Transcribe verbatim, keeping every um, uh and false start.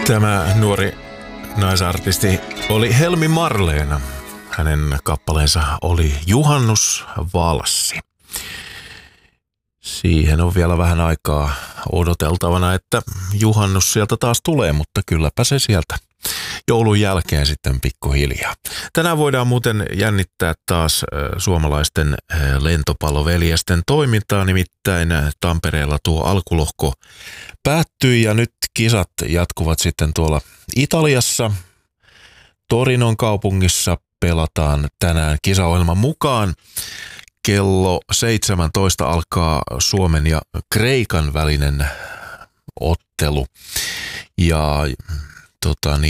Tämä nuori naisartisti oli Helmi Marleena. Hänen kappaleensa oli Juhannusvalssi. Siihen on vielä vähän aikaa odoteltavana, että juhannus sieltä taas tulee, mutta kylläpä se sieltä joulun jälkeen sitten pikkuhiljaa. Tänään voidaan muuten jännittää taas suomalaisten lentopalloveljesten toimintaa, nimittäin Tampereella tuo alkulohko päättyi ja nyt kisat jatkuvat sitten tuolla Italiassa. Torinon kaupungissa pelataan tänään kisaohjelman mukaan. Kello seitsemäntoista alkaa Suomen ja Kreikan välinen ottelu ja tota, niin